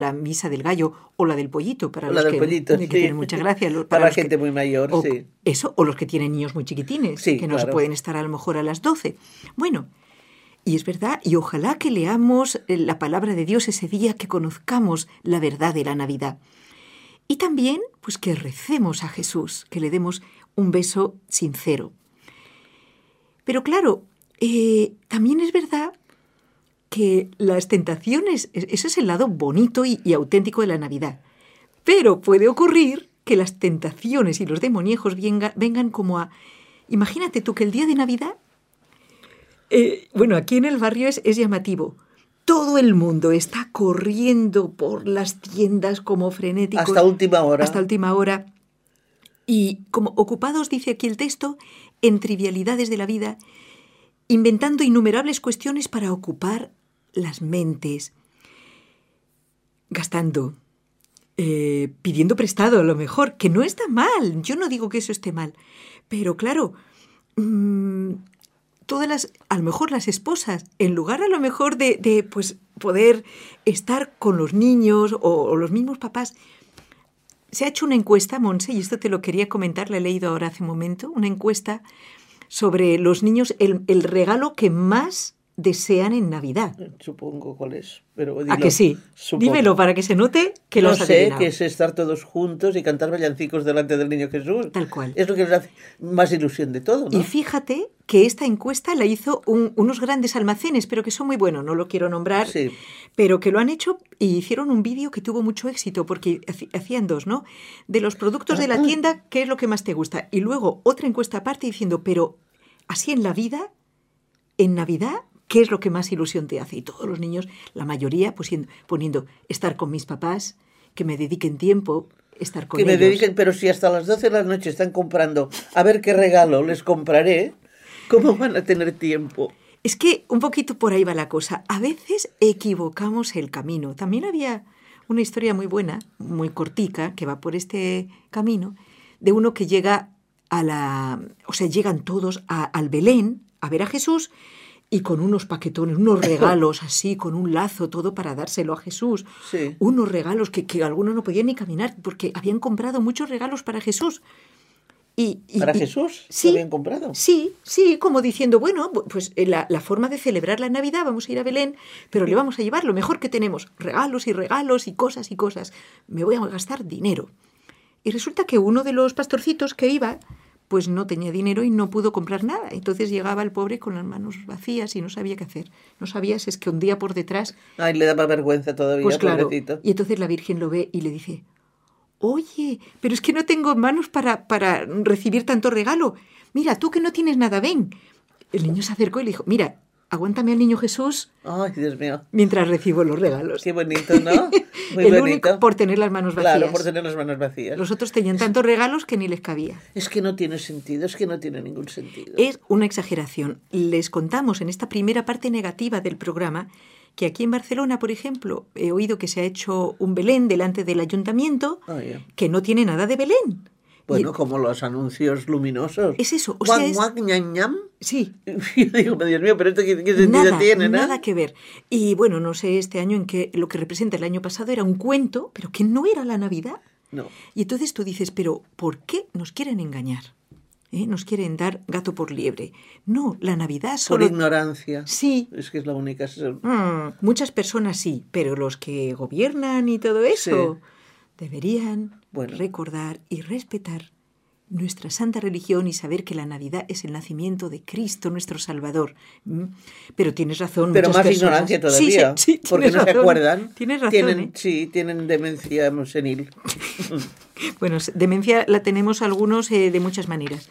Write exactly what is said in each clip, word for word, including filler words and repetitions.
para Misa del Gallo, o la del Pollito, para o los la del que, pollito, que sí. tienen mucha gracia. Para, para los gente que, muy mayor, o, sí. Eso, o los que tienen niños muy chiquitines, sí, que no claro. se pueden estar a lo mejor a las doce. Bueno, y es verdad, y ojalá que leamos la palabra de Dios ese día, que conozcamos la verdad de la Navidad. Y también, pues que recemos a Jesús, que le demos un beso sincero. Pero claro, eh, también es verdad que las tentaciones, ese es el lado bonito y, y auténtico de la Navidad. Pero puede ocurrir que las tentaciones y los demoniejos venga, vengan como a... Imagínate tú que el día de Navidad, eh, bueno, aquí en el barrio es, es llamativo. Todo el mundo está corriendo por las tiendas como frenéticos. Hasta última hora. Hasta última hora. Y como ocupados, dice aquí el texto, en trivialidades de la vida, inventando innumerables cuestiones para ocupar las mentes, gastando, eh, pidiendo prestado a lo mejor, que no está mal, yo no digo que eso esté mal, pero claro, mmm, todas las, a lo mejor las esposas, en lugar a lo mejor de, de pues, poder estar con los niños o, o los mismos papás. Se ha hecho una encuesta, Monse, y esto te lo quería comentar, la he leído ahora hace un momento, una encuesta sobre los niños, el, el regalo que más desean en Navidad. Supongo cuál es. Pero dilo, ¿a que sí? Supongo. Dímelo para que se note que no lo has sé, adivinado. que es estar todos juntos y cantar villancicos delante del niño Jesús. Tal cual. Es lo que les hace más ilusión de todo, ¿no? Y fíjate que esta encuesta la hizo un, unos grandes almacenes, pero que son muy buenos, no lo quiero nombrar, sí. pero que lo han hecho y hicieron un vídeo que tuvo mucho éxito, porque hacían dos, ¿no? De los productos de la tienda, ¿qué es lo que más te gusta? Y luego otra encuesta aparte diciendo, pero así en la vida, en Navidad, ¿qué es lo que más ilusión te hace? Y todos los niños, la mayoría, pues, poniendo estar con mis papás, que me dediquen tiempo, estar con que ellos. Que me dediquen, pero si hasta las doce de la noche están comprando, a ver qué regalo les compraré, ¿cómo van a tener tiempo? Es que un poquito por ahí va la cosa. A veces equivocamos el camino. También había una historia muy buena, muy cortica, que va por este camino, de uno que llega a la... O sea, llegan todos a, al Belén a ver a Jesús y con unos paquetones, unos regalos así, con un lazo, todo para dárselo a Jesús. Sí. Unos regalos que, que algunos no podían ni caminar porque habían comprado muchos regalos para Jesús. Y, y, ¿Para y, Jesús? Sí, ¿Lo habían comprado? Sí, sí, como diciendo, bueno, pues la, la forma de celebrar la Navidad, vamos a ir a Belén, pero le vamos a llevar lo mejor que tenemos, regalos y regalos y cosas y cosas. Me voy a gastar dinero. Y resulta que uno de los pastorcitos que iba, pues no tenía dinero y no pudo comprar nada. Entonces llegaba el pobre con las manos vacías y no sabía qué hacer. No sabía si es que un día por detrás... Ay, le daba vergüenza todavía, pues claro, pobrecito. Y entonces la Virgen lo ve y le dice... Oye, pero es que no tengo manos para, para recibir tanto regalo. Mira, tú que no tienes nada, ven. El niño se acercó y le dijo, mira, aguántame al niño Jesús. Ay, Dios mío. Mientras recibo los regalos. Qué bonito, ¿no? Muy El bonito. único por tener las manos vacías. Claro, por tener las manos vacías. Los otros tenían tantos regalos que ni les cabía. Es que no tiene sentido, es que no tiene ningún sentido. Es una exageración. Les contamos en esta primera parte negativa del programa que aquí en Barcelona, por ejemplo, he oído que se ha hecho un Belén delante del ayuntamiento oh, yeah. que no tiene nada de Belén. Bueno, y, como los anuncios luminosos. Es eso. O guac, sea, es, guac, ñam, ñam. Sí. Yo digo, Dios mío, pero esto qué, qué sentido nada, tiene, ¿no? Nada que ver. Y bueno, no sé este año en que lo que representa el año pasado era un cuento, pero que no era la Navidad. No. Y entonces tú dices, pero ¿por qué nos quieren engañar? ¿Eh? Nos quieren dar gato por liebre. No, la Navidad solo... Por ignorancia. Sí. Es que es la única... Mm, muchas personas sí, pero los que gobiernan y todo eso sí. deberían bueno. recordar y respetar nuestra santa religión y saber que la Navidad es el nacimiento de Cristo, nuestro Salvador. ¿Mm? Pero tienes razón. Pero más personas... ignorancia todavía. Sí, sí, sí, porque no razón. se acuerdan. Tienes razón. Tienen, ¿eh? Sí, tienen demencia senil. Bueno, demencia la tenemos algunos eh, de muchas maneras.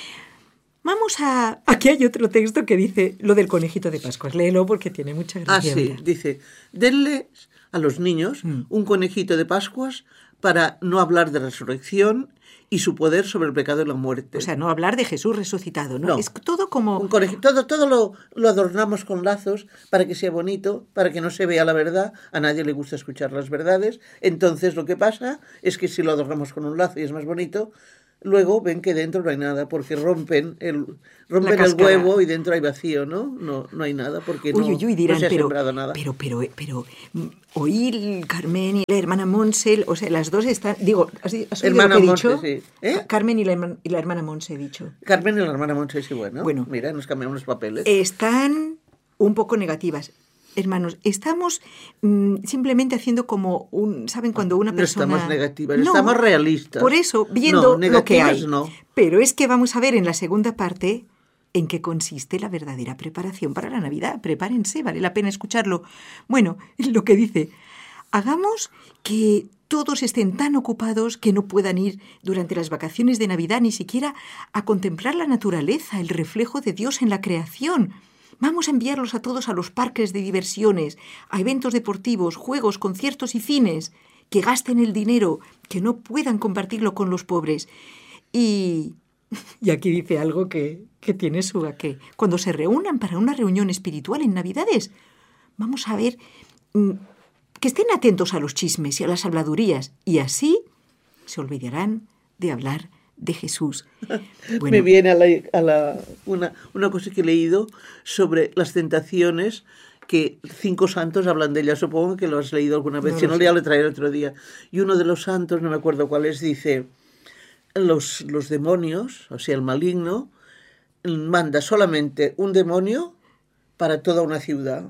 Vamos a... Aquí hay otro texto que dice lo del conejito de Pascua. Léelo porque tiene mucha gracia. Ah, sí. Mira. Dice, denle a los niños mm. un conejito de Pascuas para no hablar de resurrección y su poder sobre el pecado y la muerte. O sea, no hablar de Jesús resucitado, ¿no? no. Es todo como... Un conejito, todo todo lo, lo adornamos con lazos para que sea bonito, para que no se vea la verdad. A nadie le gusta escuchar las verdades. Entonces lo que pasa es que si lo adornamos con un lazo y es más bonito, luego ven que dentro no hay nada, porque rompen el, rompen La el cáscara. huevo y dentro hay vacío, ¿no? No, no hay nada, porque no, Uy, uy, uy, dirán, no se ha pero, sembrado nada. pero, pero, pero, mm, oí Carmen y la hermana Monse, o sea, las dos están, digo, ¿has, has oído Hermana lo que he Monse, dicho? sí. ¿Eh? Ca- Carmen y la, herma- y la hermana Monse he dicho. Carmen y la hermana Monse, sí, bueno. Bueno. Mira, nos cambiamos los papeles. Están un poco negativas. Hermanos, estamos mm, simplemente haciendo como un, ¿saben? Cuando una No persona... estamos negativas, estamos realistas. Por eso, viendo No, lo que negativas hay. no. Pero es que vamos a ver en la segunda parte en qué consiste la verdadera preparación para la Navidad. Prepárense, vale la pena escucharlo. Bueno, lo que dice, hagamos que todos estén tan ocupados que no puedan ir durante las vacaciones de Navidad ni siquiera a contemplar la naturaleza, el reflejo de Dios en la creación. Vamos a enviarlos a todos a los parques de diversiones, a eventos deportivos, juegos, conciertos y cines, que gasten el dinero, que no puedan compartirlo con los pobres. Y, y aquí dice algo que, que tiene su que cuando se reúnan para una reunión espiritual en Navidades, vamos a ver mm, que estén atentos a los chismes y a las habladurías, y así se olvidarán de hablar de Jesús. Bueno. Me viene a la, a la, una, una cosa que he leído sobre las tentaciones, que cinco santos hablan de ellas, supongo que lo has leído alguna vez, no si no, ya lo traeré otro día. Y uno de los santos, no me acuerdo cuál es, dice, los, los demonios, o sea, el maligno, manda solamente un demonio para toda una ciudad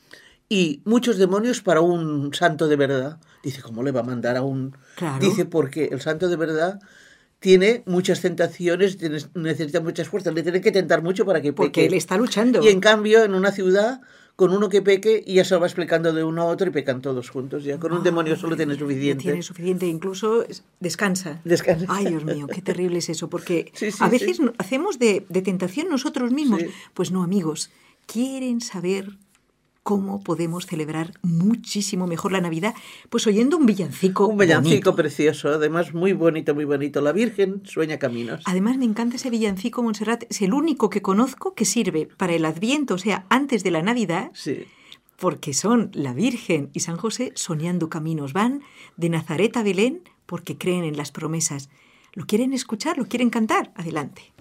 y muchos demonios para un santo de verdad. Dice, ¿cómo le va a mandar a un...? Claro. Dice, porque el santo de verdad tiene muchas tentaciones, necesita muchas fuerzas, le tienen que tentar mucho para que peque. Porque él está luchando. Y en cambio, en una ciudad, con uno que peque, y ya se lo va explicando de uno a otro y pecan todos juntos. Ya con un oh, demonio solo tiene suficiente. Tiene suficiente, incluso descansa. Descansa. Ay, Dios mío, qué terrible es eso, porque sí, sí, a veces sí. hacemos de, de tentación nosotros mismos. Sí. Pues no, amigos, quieren saber cómo podemos celebrar muchísimo mejor la Navidad, pues oyendo un villancico Un villancico bonito. Precioso, además muy bonito, muy bonito. La Virgen sueña caminos. Además me encanta ese villancico, Montserrat, es el único que conozco que sirve para el Adviento, o sea, antes de la Navidad, sí. porque son la Virgen y San José soñando caminos. Van de Nazaret a Belén porque creen en las promesas. ¿Lo quieren escuchar? ¿Lo quieren cantar? Adelante.